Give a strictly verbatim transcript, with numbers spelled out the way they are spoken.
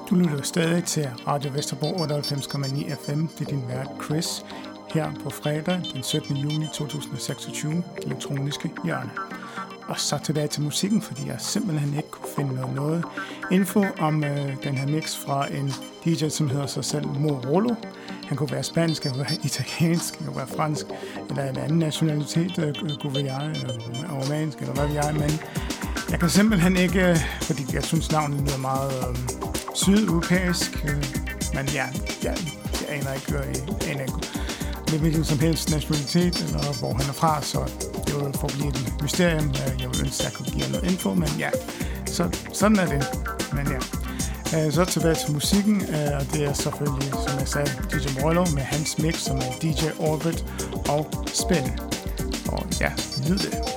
Du lytter stadig til Radio Vesterbro otteoghalvfems komma ni F M. Det er din vært Chris her på fredag den syttende juni to tusind og seksogtyve, det elektroniske hjørne. Og så tilbage til musikken, fordi jeg simpelthen ikke kunne finde noget, noget info om øh, den her mix fra en D J, som hedder sig selv Morolo. Han kunne være spansk, han kunne være italiensk, han kunne være fransk, eller en anden nationalitet, øh, kunne være jeg, eller romansk, eller hvad ved jeg, men jeg kan simpelthen ikke, fordi jeg synes navnet lyder meget øh, sydeuropæisk, øh, men ja, jeg, jeg aner ikke, øh, jeg aner ikke med hvilken som helst nationalitet, eller hvor han er fra, så det vil forblive et mysterium. Jeg vil ønske, at jeg kunne give noget info, men ja, så, sådan er det. Men ja, så tilbage til musikken, og det er selvfølgelig, som jeg sagde, D J Morolo med hans mix, som er D J Orbit og Spin. Og ja, lyd det.